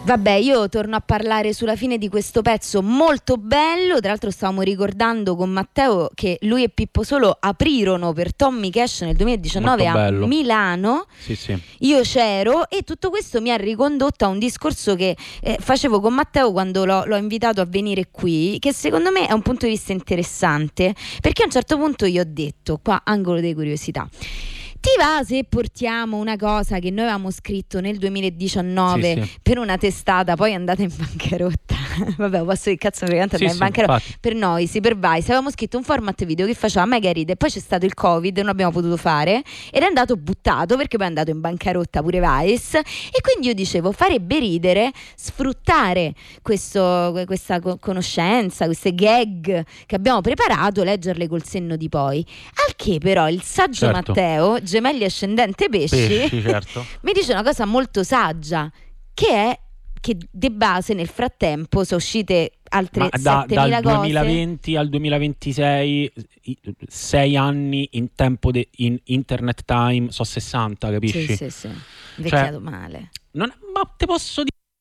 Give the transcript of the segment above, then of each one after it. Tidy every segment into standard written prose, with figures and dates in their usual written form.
Vabbè, io torno a parlare sulla fine di questo pezzo molto bello. Tra l'altro stavamo ricordando con Matteo che lui e Pippo Solo aprirono per Tommy Cash nel 2019 a Milano. Sì. Io c'ero, e tutto questo mi ha ricondotto a un discorso che facevo con Matteo quando l'ho invitato a venire qui, che secondo me è un punto di vista interessante, perché a un certo punto io ho detto, qua angolo di curiosità, ti va se portiamo una cosa che noi avevamo scritto nel 2019 sì. per una testata, poi è andata in bancarotta? Vabbè, posso che cazzo fregante andare in bancarotta? Infatti. Per noi, sì, per Vice avevamo scritto un format video che faceva mega ride, poi c'è stato il Covid, non abbiamo potuto fare ed è andato buttato perché poi è andato in bancarotta pure Vice, e quindi io dicevo farebbe ridere sfruttare questa conoscenza, queste gag che abbiamo preparato, leggerle col senno di poi. Al che però il saggio Matteo, Gemelli Ascendente Pesci, certo, mi dice una cosa molto saggia, che è che di base nel frattempo sono uscite altre 7.000 dal cose. 2020 al 2026 6 anni in tempo in internet time, so 60, capisci? Sì. Invecchiato male. Ma te posso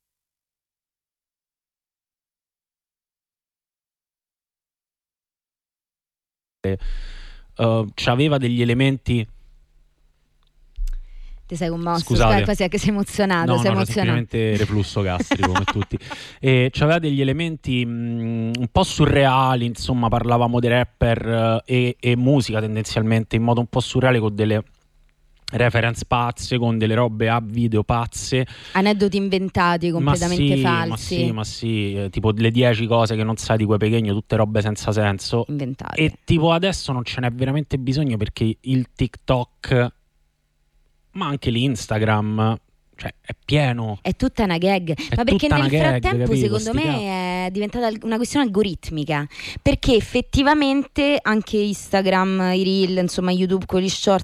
dire, c'aveva degli elementi. Ti sei commosso? Scusate, quasi anche sei emozionato. No, semplicemente reflusso gastrico come tutti. E c'aveva degli elementi un po' surreali, insomma, parlavamo dei rapper e musica tendenzialmente in modo un po' surreale, con delle reference pazze, con delle robe a video pazze, aneddoti inventati completamente falsi. Ma sì, tipo le 10 cose che non sai di quei Pechegno, tutte robe senza senso inventate. E tipo adesso non ce n'è veramente bisogno, perché il TikTok, ma anche l'Instagram, cioè è pieno. È tutta una gag. Ma perché nel frattempo secondo me è diventata una questione algoritmica, perché effettivamente anche Instagram, i reel, insomma YouTube con gli short